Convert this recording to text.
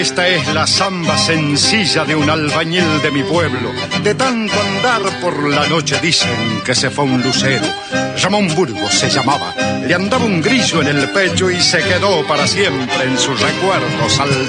Esta es la samba sencilla de un albañil de mi pueblo. De tanto andar por la noche dicen que se fue un lucero. Ramón Burgos se llamaba, le andaba un grillo en el pecho y se quedó para siempre en sus recuerdos al